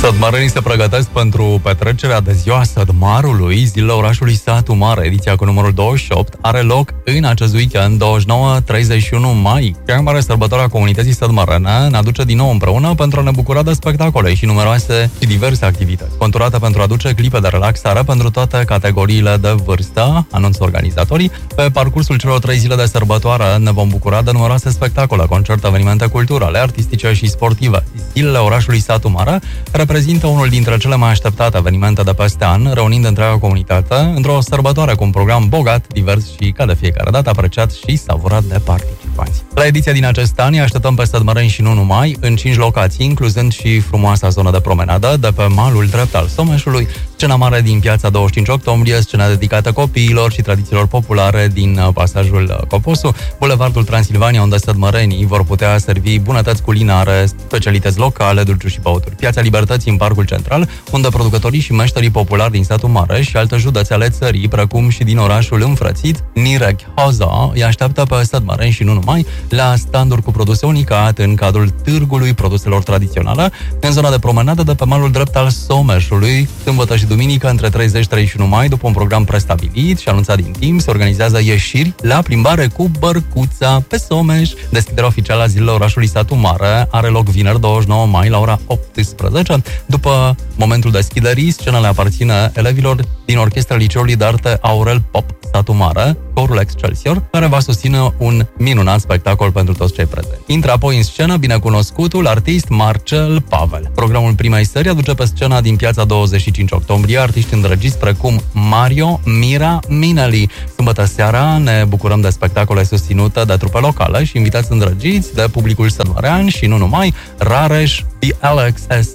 Sădmărenii se pregătesc pentru petrecerea de ziua Sădmarului. Zilele orașului Satu Mare, ediția cu numărul 28, are loc în acest weekend, 29-31 mai. Cea mare sărbătoare a comunității sădmărene ne aduce din nou împreună pentru a ne bucura de spectacole și numeroase și diverse activități, conturate pentru a aduce clipe de relaxare pentru toate categoriile de vârstă, anunță organizatorii. Pe parcursul celor 3 zile de sărbătoare ne vom bucura de numeroase spectacole, concerte, evenimente culturale, artistice și sportive. Zilele orașului Satu Mare reprezintă unul dintre cele mai așteptate evenimente de peste an, reunind întreaga comunitate într-o sărbătoare cu un program bogat, divers și, ca de fiecare dată, apreciat și savurat de participanți. La ediția din acest an îi așteptăm pe sădmăreni și nu numai, în 5 locații, incluzând și frumoasa zonă de promenadă de pe malul drept al Someșului, scena mare din piața 25 octombrie, scena dedicată copiilor și tradițiilor populare din pasajul Coposu, bulevardul Transilvania, unde sădmărenii vor putea servi bunătăți culinare, specialități locale, dulciuri și băuturi. Piața Libertății în Parcul Central, unde producătorii și meșterii populari din Satu Mare și alte județe ale țării, precum și din orașul înfrățit, Nireg Hoza, îi așteaptă pe sădmăreni și nu numai la standuri cu produse unicate în cadrul târgului produselor tradiționale, în zona de promenadă de pe malul drept al Someșului, sâmbătă și duminică între 30-31 mai, după un program prestabilit și anunțat din timp, se organizează ieșiri la plimbare cu bărcuța pe Someș. Deschiderea oficială a zilelor orașului Satu Mare are loc vineri 29 mai la ora 18. După momentul deschiderii, scenele aparține elevilor din Orchestra Liceului de Arte Aurel Pop Satu Mare, corul Excelsior, care va susține un minunat spectacol pentru toți cei prezenți. Intră apoi în scenă binecunoscutul artist Marcel Pavel. Programul primei serii aduce pe scena din piața 25 octombrie artiști îndrăgiți precum Mario Mira Mineli. Sâmbătă seara ne bucurăm de spectacole susținute de trupe locale și invitați îndrăgiți de publicul sădmărean și nu numai, Rareș, BLXS,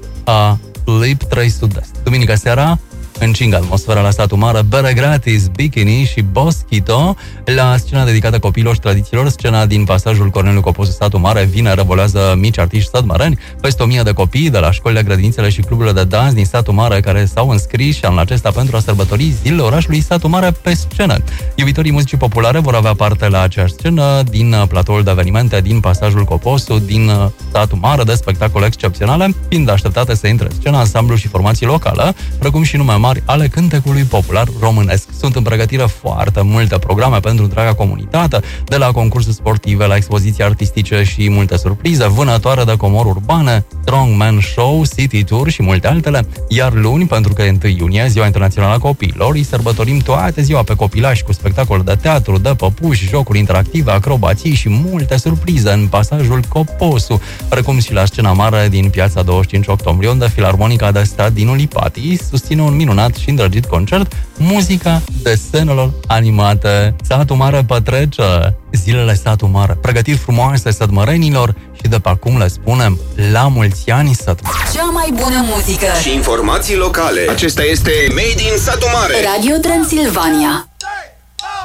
Lip 3 Sud-Est. Duminică seara, încing atmosfera la Satu Mare, bere gratis, bikini și Boschito, la scena dedicată copiilor și tradițiilor, scena din pasajul Corneliu Coposu Satu Mare, vine, revolează mici artiști sădmăreni, peste 1000 de copii de la școlile, grădinițele și cluburile de dans din Satu Mare care s-au înscris și anul acesta pentru a sărbători zilele orașului Satu Mare pe scenă. Iubitorii muzicii populare vor avea parte la aceeași scenă din platoul de evenimente din pasajul Coposu, din Satu Mare, de spectacole excepționale, fiind așteptate să intre în scenă ansamblu și formații locale, precum și nume mari ale cântecului popular românesc. Sunt în pregătire foarte multe programe pentru întreaga comunitate, de la concursuri sportive, la expoziții artistice și multe surprize, vânătoare de comori urbane, Strongman Show, City Tour și multe altele. Iar luni, pentru că e 1 iunie, Ziua Internațională a Copiilor, îi sărbătorim toată ziua pe copilași cu spectacole de teatru, de păpuși, jocuri interactive, acrobații și multe surprize în pasajul Coposu, precum și la scena mare din piața 25 octombrie, unde Filarmonica de Stat din Ulipati susține un minunat și îndrăgit concert, muzica desenelor animate. Satu Mare petrece zilele Satu Mare, pregătiri frumoase sădmărenilor și de pe acum le spunem la mulți ani Satu Mare. Cea mai bună muzică și informații locale. Acesta este Made in Satu Mare. Radio Transilvania.